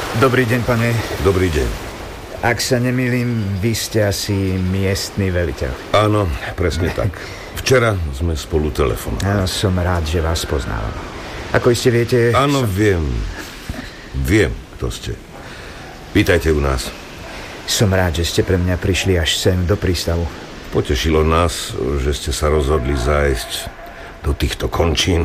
Dobrý deň, pane. Dobrý deň. Ak sa nemýlim, vy ste asi miestny veliteľ. Áno, presne tak. Včera sme spolu telefonovali. Ja som rád, že vás poznávam. Ako iste viete... Áno, viem. Viem, kto ste. Vítajte u nás. Som rád, že ste pre mňa prišli až sem do prístavu. Potešilo nás, že ste sa rozhodli zájsť do týchto končín.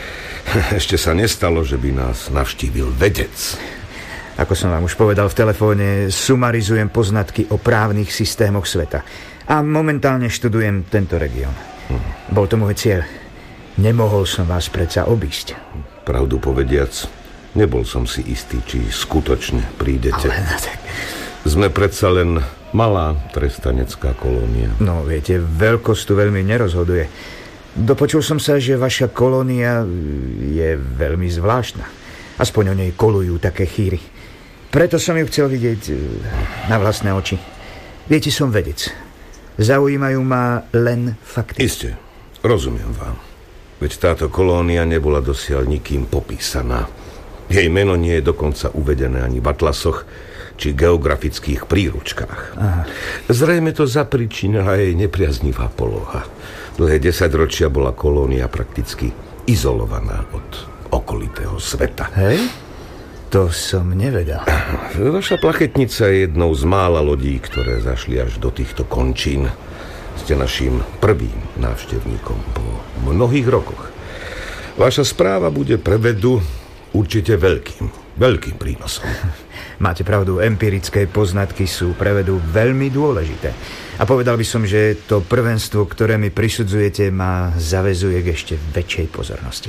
Ešte sa nestalo, že by nás navštívil vedec. Ako som vám už povedal v telefóne, sumarizujem poznatky o právnych systémoch sveta. A momentálne študujem tento región. Bol to môj cieľ. Nemohol som vás predsa obísť. Pravdu povediac, nebol som si istý, či skutočne prídete. Ale tak... Sme predsa len malá trestanecká kolónia. No, viete, veľkosť tu veľmi nerozhoduje. Dopočul som sa, že vaša kolónia je veľmi zvláštna. Aspoň o nej kolujú také chýry. Preto som ju chcel vidieť na vlastné oči. Viete, som vedec. Zaujímajú ma len fakty. Isté, rozumiem vám. Veď táto kolónia nebola dosiaľ nikým popísaná. Jej meno nie je dokonca uvedené ani v atlasoch či geografických príručkách. Aha. Zrejme to zapričinila jej nepriaznivá poloha. Dlhé 10 ročia bola kolónia prakticky izolovaná od okolitého sveta. Hej? To som nevedel. Vaša plachetnica je jednou z mála lodí, ktoré zašli až do týchto končín. Ste naším prvým návštevníkom po mnohých rokoch. Vaša správa bude pre vedu určite veľkým prínosom. Máte pravdu, empirické poznatky sú pre vedu veľmi dôležité. A povedal by som, že to prvenstvo, ktoré mi prisudzujete, ma zaväzuje k ešte väčšej pozornosti.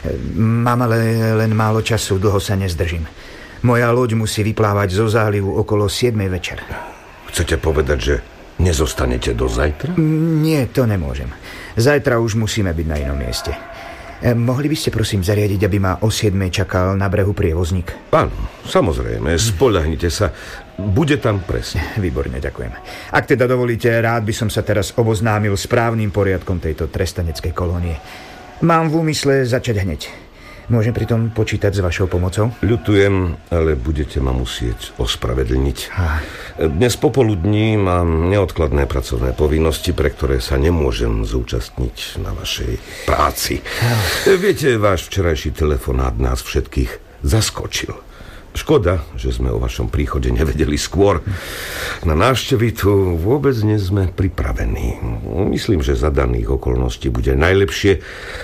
Mám ale len málo času, dlho sa nezdržím. Moja loď musí vyplávať zo zálivu okolo 7 večer. Chcete povedať, že nezostanete do zajtra? Nie, to nemôžem. Zajtra už musíme byť na inom mieste. Mohli by ste prosím zariadiť, aby ma o 7 čakal na brehu prievozník? Áno, samozrejme, spoľahnite sa. Bude tam presne. Výborne, ďakujem. Ak teda dovolíte, rád by som sa teraz oboznámil s právnym poriadkom tejto trestaneckej kolónie. Mám v úmysle začať hneď. Môžem pritom počítať s vašou pomocou? Ľutujem, ale budete ma musieť ospravedlniť. Dnes popoludní mám neodkladné pracovné povinnosti, pre ktoré sa nemôžem zúčastniť na vašej práci. Viete, váš včerajší telefonát nás všetkých zaskočil. Škoda, že sme o vašom príchode nevedeli skôr. Na návštevy tu vôbec nie sme pripravení. Myslím, že za daných okolností bude najlepšie,